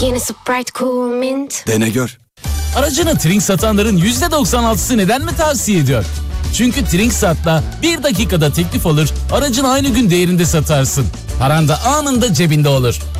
Skin is a bright cool mint. Dene gör. Aracını Trink satanların %96'sı neden mi tavsiye ediyor? Çünkü Trinksat'la 1 dakikada teklif alır, aracını aynı gün değerinde satarsın. Paran da anında cebinde olur.